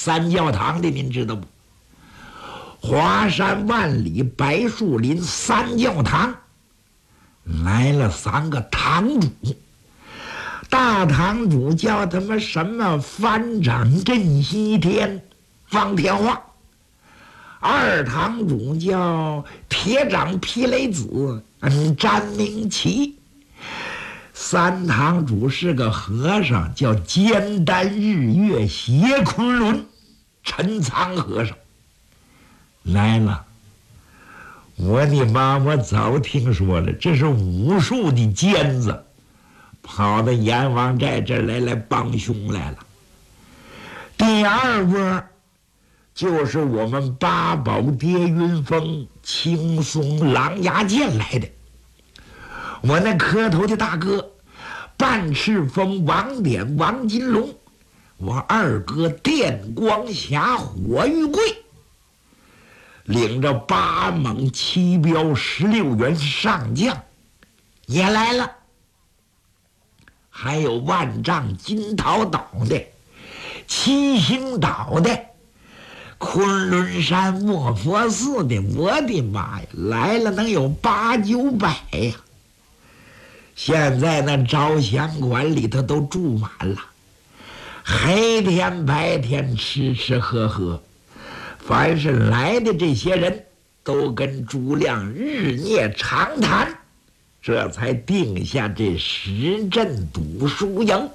三教堂的，您知道不？华山万里白树林三教堂来了3个堂主，大堂主叫他们什么方丈镇西天方天画，二堂主叫铁掌皮雷子詹明奇，三堂主是个和尚，叫尖丹日月斜昆仑陈仓和尚来了。我的妈，我早听说了，这是武术的尖子，跑到阎王寨这儿来帮凶来了。第二波就是我们八宝叠云峰青松狼牙剑来的。我那磕头的大哥半赤峰王典王金龙，我二哥电光侠火玉贵，领着8猛7彪16员上将也来了，还有万丈金桃岛的、七星岛的、昆仑山卧佛寺的，我的妈呀，来了能有8、9百呀！现在那招降馆里头都住满了，黑天白天吃吃喝喝，凡是来的这些人都跟朱亮日夜长谈，这才定下这石镇赌输赢。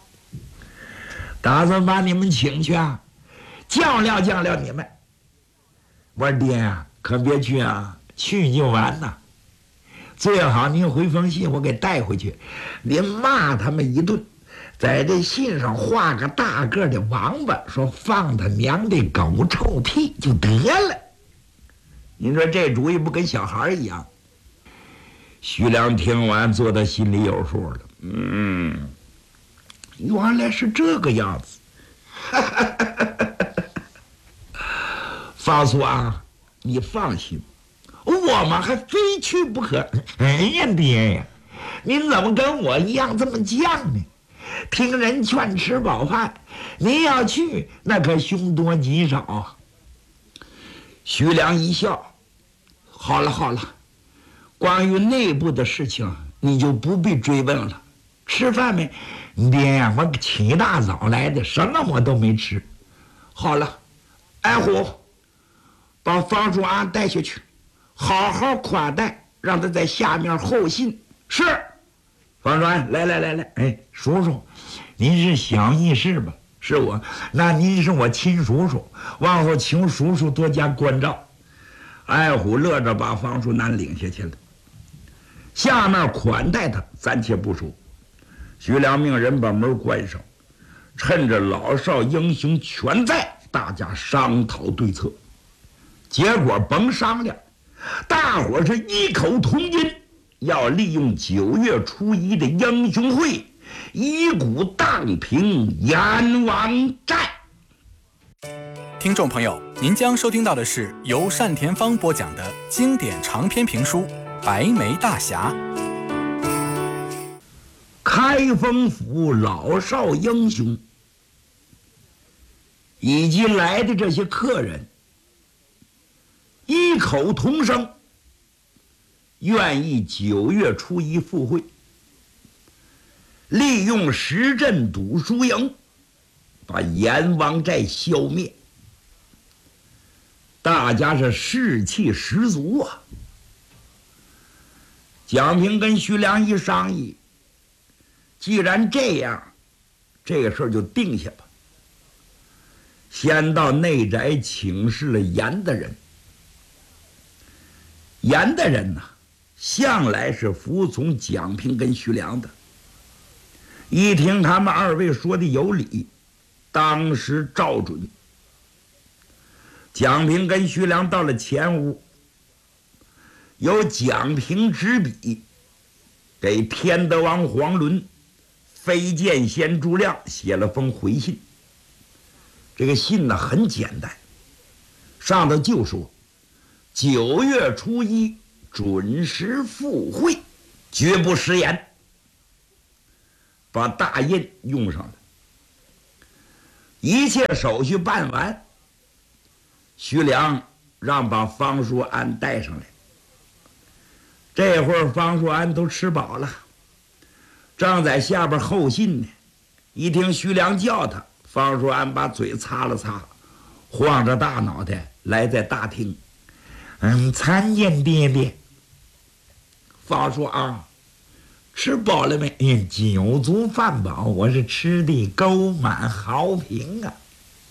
打算把你们请去啊，较量较量你们。我说爹啊，可别去啊，去就完呐。最好您回封信，我给带回去，您骂他们一顿，在这信上画个大个的王八，说放他娘的狗臭屁就得了。您说这主意不跟小孩一样？徐良听完，做他心里有数了。原来是这个样子。发叔啊，你放心，我们还非去不可。哎呀，爹呀，您怎么跟我一样这么犟呢？听人劝，吃饱饭。您要去，那可凶多吉少啊。徐良一笑，好了好了，关于内部的事情你就不必追问了。吃饭没？爹呀，我起大早来的，什么我都没吃。好了，爱虎，把方叔安带下去，好好款待，让他在下面候信。是。方叔安，来，哎，叔叔，您是小义士吧？是我，那您是我亲叔叔，往后请叔叔多加关照。爱虎乐着把方叔南领下去了。下面款待他暂且不说，徐良命人把门关上，趁着老少英雄全在，大家商讨对策。结果甭商量，大伙是异口同音，要利用9月初1的英雄会，一鼓荡平阎王寨。 听众朋友，您将收听到的是由单田芳播讲的经典长篇评书《白眉大侠》。 开封府老少英雄以及来的这些客人异口同声，愿意9月初1赴会，利用石镇赌输赢，把阎王寨消灭。大家是士气十足啊！蒋平跟徐良一商议，既然这样，这个事儿就定下吧。先到内宅请示了严大人。严大人呐，向来是服从蒋平跟徐良的。一听他们2位说的有理，当时照准。蒋平跟徐良到了前屋，由蒋平执笔给天德王黄伦、飞剑仙朱亮写了封回信。这个信呢很简单，上头就说9月初1准时赴会，绝不食言，把大印用上了。 一切手续办完，徐良让把方叔安带上来。这会儿方叔安都吃饱了，正在下边候信呢。一听徐良叫他，方叔安把嘴擦了擦，晃着大脑袋来在大厅。参见爹爹。方叔安，吃饱了没？酒足饭饱，我是吃的够满好评啊。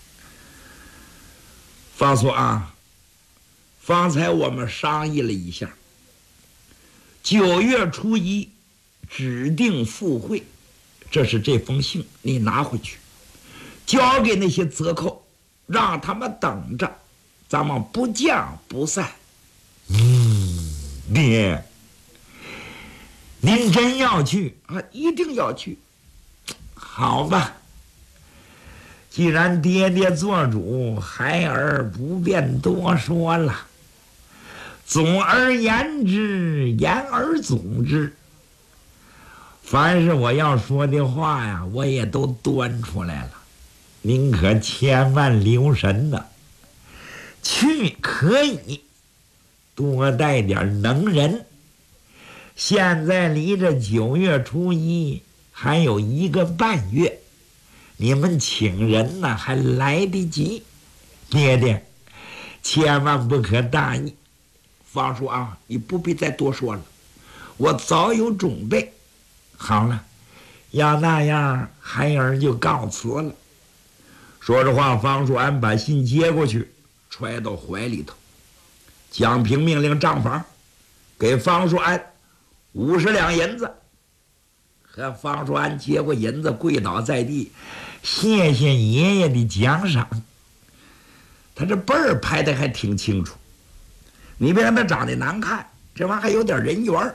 方叔安，方才我们商议了一下，9月初1指定赴会，这是这封信，你拿回去，交给那些贼寇，让他们等着，咱们不见不散。爹，您真要去啊？一定要去。好吧，既然爹爹做主，孩儿不便多说了。总而言之，言而总之，凡是我要说的话呀，我也都端出来了，您可千万留神呐。去可以多带点能人，现在离这9月初1还有1个半月，你们请人呢还来得及。爹爹，千万不可大意。方叔啊，你不必再多说了，我早有准备。好了，要那样，孩儿就告辞了。说着话，方叔安把信接过去，揣到怀里头。蒋平命令账房给方叔安50两银子。和方叔安接过银子，跪倒在地，谢谢爷爷的奖赏。他这辈儿拍的还挺清楚，你别看他长得难看，这玩意儿还有点人缘。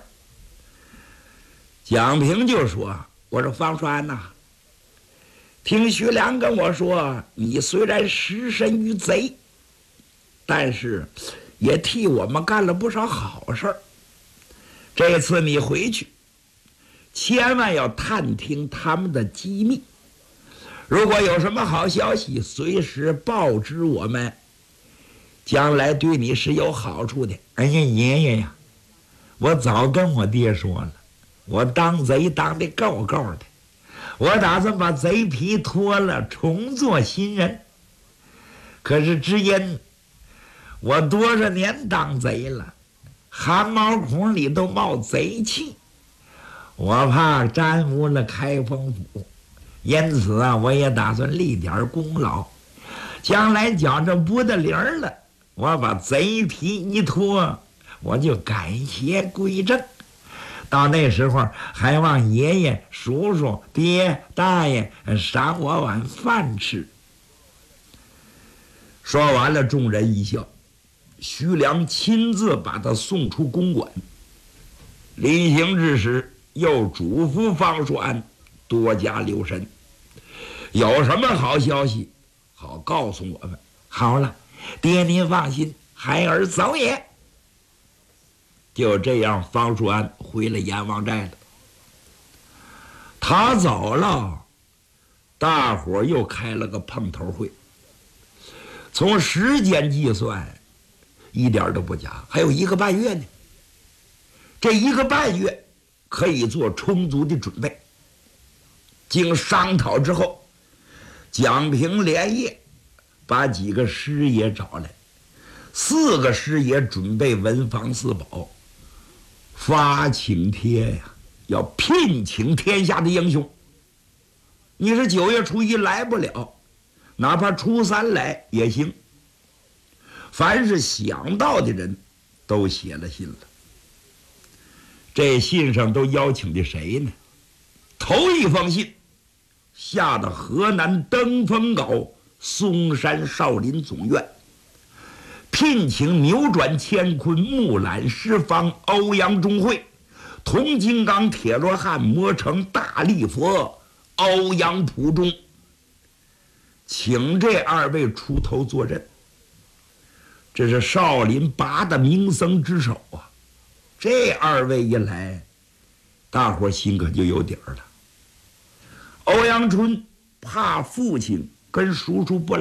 蒋平就说：“我说方叔安呐，听徐良跟我说，你虽然失身于贼，但是也替我们干了不少好事儿。这次你回去，千万要探听他们的机密，如果有什么好消息，随时报知我们，将来对你是有好处的。”哎呀，爷爷呀，我早跟我爹说了，我当贼当的够够的，我打算把贼皮脱了，重做新人。可是只因我多少年当贼了，汗毛孔里都冒贼气，我怕沾污了开封府，因此啊，我也打算立点功劳，将来觉着不得灵了，我把贼皮一脱，我就改邪归正。到那时候还望爷爷、叔叔、爹、大爷赏我碗饭吃。说完了，众人一笑。徐良亲自把他送出公馆。临行之时，又嘱咐方叔安多加留神，有什么好消息好告诉我们。好了，爹您放心，孩儿走也。就这样，方叔安回了阎王寨了。他走了，大伙儿又开了个碰头会。从时间计算，一点都不假，还有1个半月呢。这1个半月可以做充足的准备。经商讨之后，蒋平连夜把几个师爷找来，4个师爷准备文房四宝，发请帖呀，要聘请天下的英雄。你是9月初1来不了，哪怕初3来也行。凡是想到的人都写了信了。这信上都邀请的谁呢？头一封信下到河南登封镐嵩山少林总院，聘请扭转乾坤木兰十方欧阳中会，铜金刚铁罗汉魔城大力佛欧阳普中，请这2位出头坐镇。这是少林8大名僧之首啊，这2位一来，大伙心可就有底儿了。欧阳春怕父亲跟叔叔不